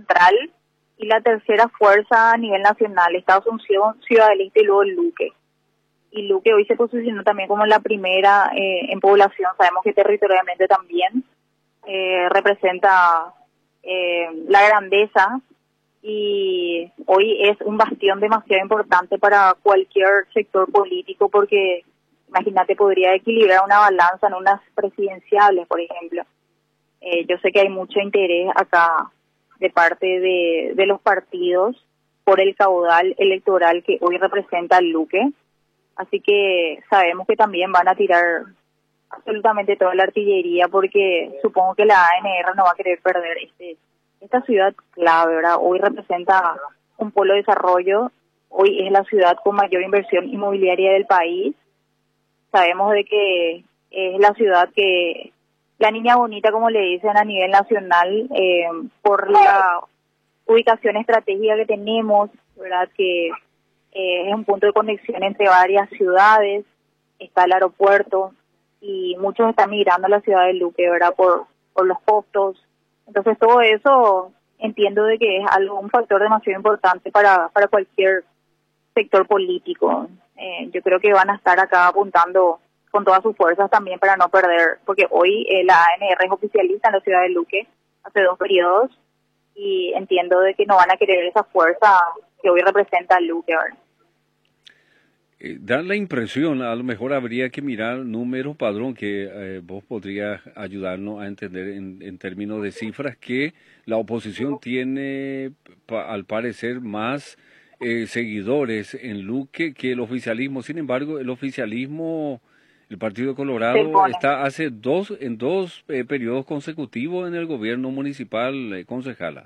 Central, y la tercera fuerza a nivel nacional está Asunción, Ciudad del Este y luego Luque. Y Luque hoy se posicionó también como la primera en población. Sabemos que territorialmente también representa la grandeza, y hoy es un bastión demasiado importante para cualquier sector político, porque imagínate, podría equilibrar una balanza en unas presidenciales, por ejemplo. Yo sé que hay mucho interés acá de parte de los partidos por el caudal electoral que hoy representa el Luque, así que sabemos que también van a tirar absolutamente toda la artillería, porque supongo que la ANR no va a querer perder esta ciudad clave, ¿verdad? Hoy representa un polo de desarrollo, hoy es la ciudad con mayor inversión inmobiliaria del país. Sabemos de que es la ciudad que, la niña bonita, como le dicen a nivel nacional, por la ubicación estratégica que tenemos, ¿verdad? Que es un punto de conexión entre varias ciudades, está el aeropuerto, y muchos están migrando a la ciudad de Luque, ¿verdad? Por los costos. Entonces todo eso entiendo de que es un factor demasiado importante para cualquier sector político. Yo creo que van a estar acá apuntando con todas sus fuerzas también para no perder, porque hoy la ANR es oficialista en la ciudad de Luque hace 2 periodos, y entiendo de que no van a querer esa fuerza que hoy representa a Luque, ¿verdad? Da la impresión, a lo mejor habría que mirar números, Padrón, que vos podrías ayudarnos a entender en términos de cifras, que la oposición tiene, al parecer, más seguidores en Luque que el oficialismo. Sin embargo, el oficialismo, el Partido Colorado, está en dos periodos consecutivos en el gobierno municipal, concejala.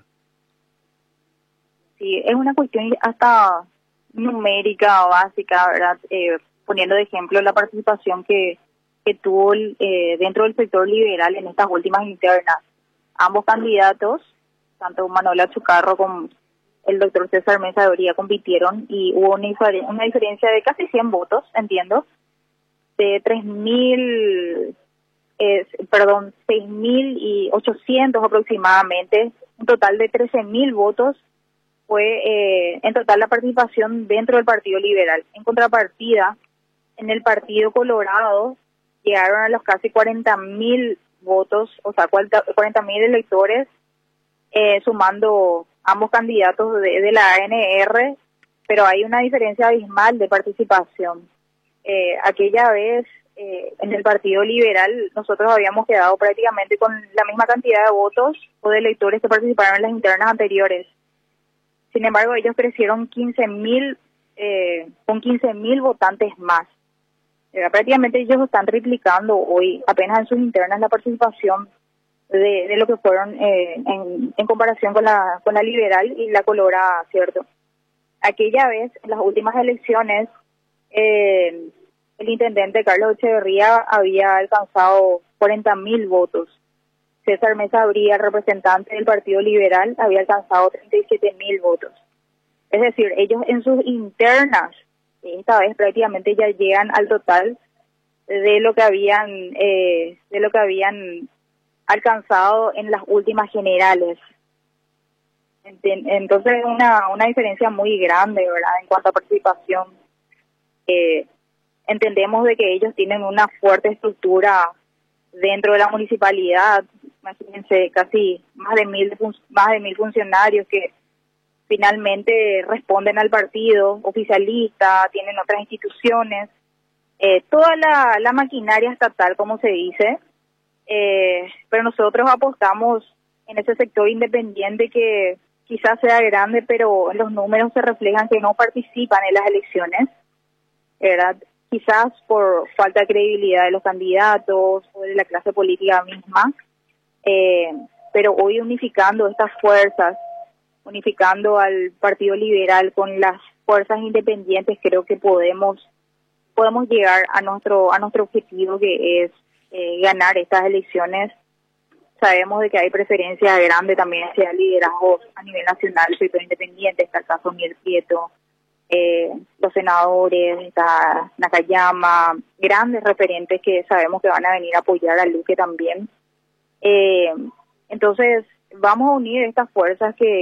Sí, es una cuestión hasta numérica básica, ¿verdad? Poniendo de ejemplo la participación que tuvo dentro del sector liberal en estas últimas internas. Ambos candidatos, tanto Manuel Achucarro como el doctor César Mesa de Oría, compitieron, y hubo una diferencia de casi 100 votos, entiendo, de 6.800 aproximadamente, un total de 13.000 votos fue en total la participación dentro del Partido Liberal. En contrapartida, en el Partido Colorado llegaron a los casi 40.000 votos, o sea, 40.000 electores, sumando ambos candidatos de la ANR, pero hay una diferencia abismal de participación. Aquella vez, en el Partido Liberal, nosotros habíamos quedado prácticamente con la misma cantidad de votos o de electores que participaron en las internas anteriores. Sin embargo, ellos crecieron con 15.000 votantes más. Prácticamente ellos están triplicando hoy, apenas en sus internas, la participación de lo que fueron en comparación con la liberal y la colorada, ¿cierto? Aquella vez, en las últimas elecciones, el intendente Carlos Echeverría había alcanzado 40.000 votos. César Mesa Abría, el representante del Partido Liberal, había alcanzado 37.000 votos. Es decir, ellos en sus internas, esta vez prácticamente ya llegan al total de lo que habían alcanzado en las últimas generales. Entonces es una diferencia muy grande, ¿verdad? En cuanto a participación. Entendemos de que ellos tienen una fuerte estructura dentro de la municipalidad. Imagínense, casi más de 1.000 funcionarios que finalmente responden al partido oficialista, tienen otras instituciones, toda la maquinaria estatal, como se dice, pero nosotros apostamos en ese sector independiente que quizás sea grande, pero los números se reflejan que no participan en las elecciones, ¿verdad? Quizás por falta de credibilidad de los candidatos o de la clase política misma, pero hoy unificando estas fuerzas, unificando al Partido Liberal con las fuerzas independientes, creo que podemos llegar a nuestro objetivo, que es ganar estas elecciones. Sabemos de que hay preferencia grande también hacia liderazgos a nivel nacional, el sector independiente, está el caso Miel Prieto, los senadores, está Nakayama, grandes referentes que sabemos que van a venir a apoyar a Luque también. Entonces, vamos a unir estas fuerzas que